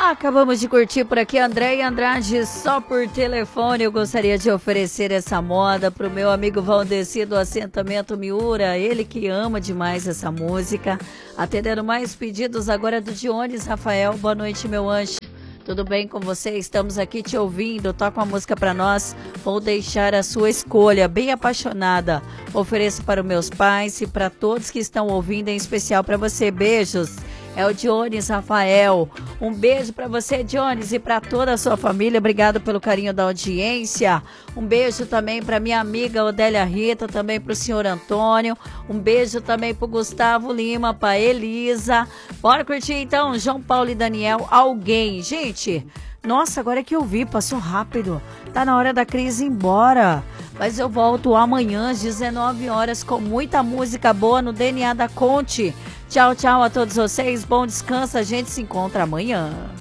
Acabamos de curtir por aqui Andréia Andrade, Só por Telefone. Eu gostaria de oferecer essa moda pro meu amigo Valdeci do assentamento Miura, ele que ama demais essa música. Atendendo mais pedidos agora do Dionis Rafael. Boa noite, meu anjo. Tudo bem com você? Estamos aqui te ouvindo. Toca uma música para nós. Vou deixar a sua escolha. Bem apaixonada. Ofereço para os meus pais e para todos que estão ouvindo, em especial para você. Beijos. É o Dionis Rafael. Um beijo para você, Dionis, e para toda a sua família. Obrigado pelo carinho da audiência. Um beijo também para minha amiga Odélia Rita, também para o senhor Antônio. Um beijo também para o Gustavo Lima, para Elisa. Bora curtir então, João Paulo e Daniel, Alguém. Gente, nossa, agora é que eu vi, passou rápido. Tá na hora da Cris ir embora. Mas eu volto amanhã às 19 horas com muita música boa no DNA da Conte. Tchau, tchau a todos vocês. Bom descanso. A gente se encontra amanhã.